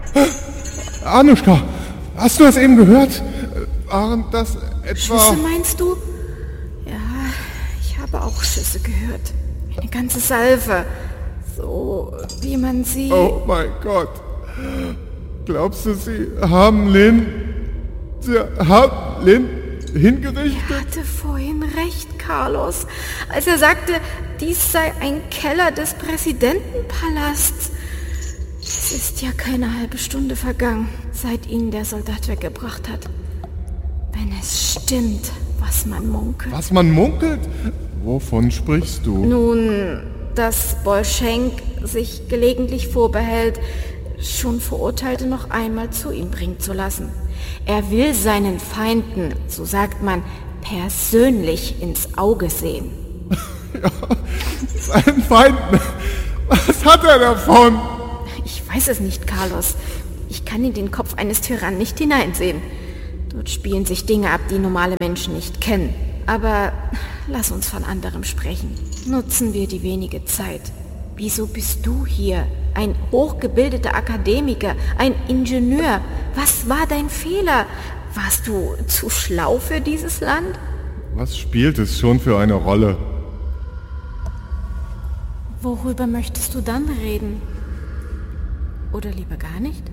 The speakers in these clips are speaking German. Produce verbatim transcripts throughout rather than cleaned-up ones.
Anuschka, hast du das eben gehört? Waren das etwa... Schüsse meinst du? Ja, ich habe auch Schüsse gehört. Eine ganze Salve. So wie man sie... Oh mein Gott. Glaubst du, sie haben Lynn... Sie haben Lynn hingerichtet? Er hatte vorhin recht, Carlos, als er sagte, dies sei ein Keller des Präsidentenpalasts. Es ist ja keine halbe Stunde vergangen, seit ihn der Soldat weggebracht hat. Wenn es stimmt, was man munkelt. Was man munkelt? Wovon sprichst du? Nun, dass Bolschenk sich gelegentlich vorbehält, schon Verurteilte noch einmal zu ihm bringen zu lassen. Er will seinen Feinden, so sagt man, persönlich ins Auge sehen. Ja, seinen Feinden? Was hat er davon? Ich weiß es nicht, Carlos. Ich kann in den Kopf eines Tyrannen nicht hineinsehen. Dort spielen sich Dinge ab, die normale Menschen nicht kennen. Aber lass uns von anderem sprechen. Nutzen wir die wenige Zeit. Wieso bist du hier? Ein hochgebildeter Akademiker, ein Ingenieur. Was war dein Fehler? Warst du zu schlau für dieses Land? Was spielt es schon für eine Rolle? Worüber möchtest du dann reden? Oder lieber gar nicht?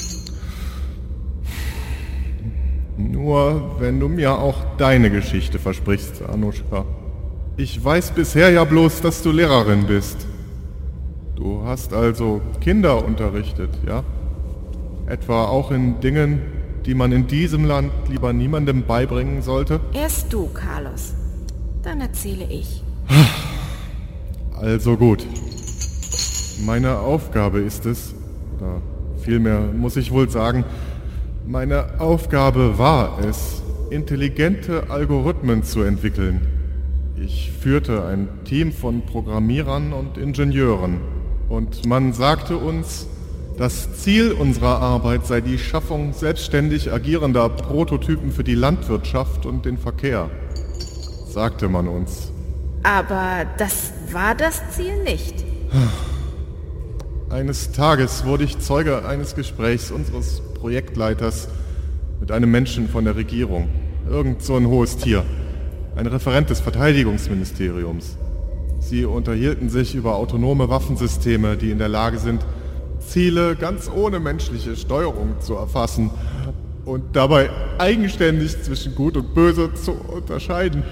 Nur wenn du mir auch deine Geschichte versprichst, Anuschka. Ich weiß bisher ja bloß, dass du Lehrerin bist. Du hast also Kinder unterrichtet, ja? Etwa auch in Dingen, die man in diesem Land lieber niemandem beibringen sollte? Erst du, Carlos. Dann erzähle ich. Also gut. Meine Aufgabe ist es, oder vielmehr muss ich wohl sagen, meine Aufgabe war es, intelligente Algorithmen zu entwickeln. Ich führte ein Team von Programmierern und Ingenieuren. Und man sagte uns, das Ziel unserer Arbeit sei die Schaffung selbstständig agierender Prototypen für die Landwirtschaft und den Verkehr. Sagte man uns. Aber das war das Ziel nicht. Eines Tages wurde ich Zeuge eines Gesprächs unseres Projektleiters mit einem Menschen von der Regierung. Irgend so ein hohes Tier. Ein Referent des Verteidigungsministeriums. Sie unterhielten sich über autonome Waffensysteme, die in der Lage sind, Ziele ganz ohne menschliche Steuerung zu erfassen und dabei eigenständig zwischen Gut und Böse zu unterscheiden.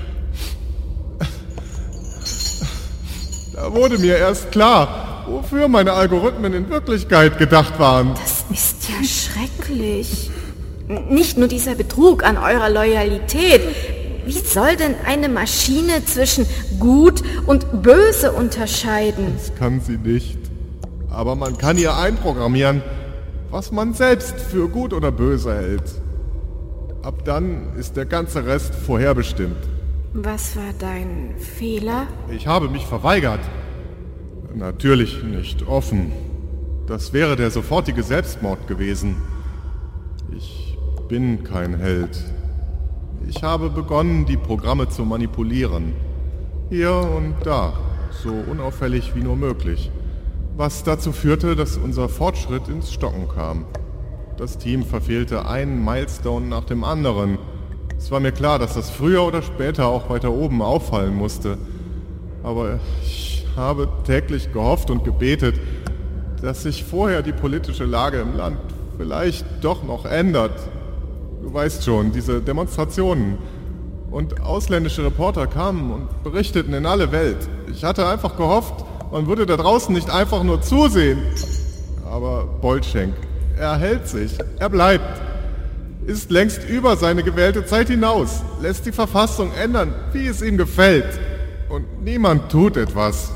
Da wurde mir erst klar, wofür meine Algorithmen in Wirklichkeit gedacht waren. Das ist ja schrecklich. Nicht nur dieser Betrug an eurer Loyalität. Wie soll denn eine Maschine zwischen Gut und Böse unterscheiden? Das kann sie nicht. Aber man kann ihr einprogrammieren, was man selbst für gut oder böse hält. Ab dann ist der ganze Rest vorherbestimmt. Was war dein Fehler? Ich habe mich verweigert. Natürlich nicht offen. Das wäre der sofortige Selbstmord gewesen. Ich bin kein Held. Ich habe begonnen, die Programme zu manipulieren. Hier und da, so unauffällig wie nur möglich. Was dazu führte, dass unser Fortschritt ins Stocken kam. Das Team verfehlte einen Milestone nach dem anderen. Es war mir klar, dass das früher oder später auch weiter oben auffallen musste. Aber ich habe täglich gehofft und gebetet, dass sich vorher die politische Lage im Land vielleicht doch noch ändert. Du weißt schon, diese Demonstrationen. Und ausländische Reporter kamen und berichteten in alle Welt. Ich hatte einfach gehofft, man würde da draußen nicht einfach nur zusehen. Aber Bolschenk, er hält sich, er bleibt. Ist längst über seine gewählte Zeit hinaus, lässt die Verfassung ändern, wie es ihm gefällt. Und niemand tut etwas.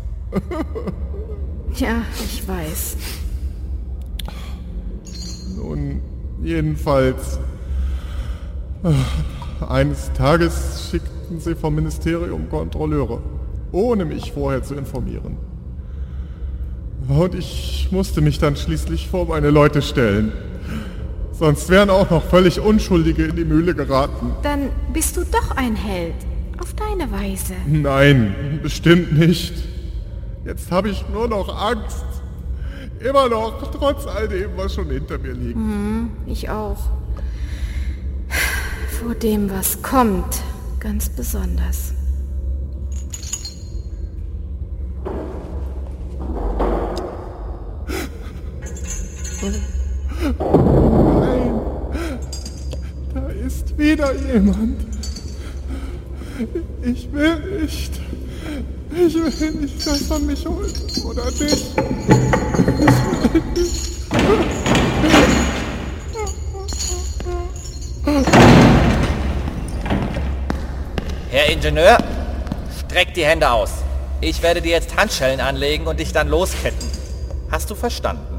Ja, ich weiß. Nun, jedenfalls... Eines Tages schickten sie vom Ministerium Kontrolleure, ohne mich vorher zu informieren. Und ich musste mich dann schließlich vor meine Leute stellen. Sonst wären auch noch völlig Unschuldige in die Mühle geraten. Dann bist du doch ein Held. Auf deine Weise. Nein, bestimmt nicht. Jetzt habe ich nur noch Angst. Immer noch, trotz all dem, was schon hinter mir liegt. Mhm, ich auch. Vor dem, was kommt, ganz besonders. Nein, da ist wieder jemand. Ich will nicht. Ich will nicht, dass er mich holt. Oder dich. Ich will nicht. Herr Ingenieur, streck die Hände aus. Ich werde dir jetzt Handschellen anlegen und dich dann losketten. Hast du verstanden?